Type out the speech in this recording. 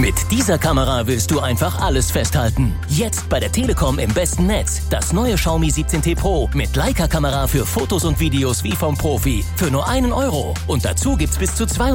Mit dieser Kamera willst du einfach alles festhalten. Jetzt bei der Telekom im besten Netz. Das neue Xiaomi 17T Pro mit Leica-Kamera für Fotos und Videos wie vom Profi. Für nur 1 Euro. Und dazu gibt's bis zu 2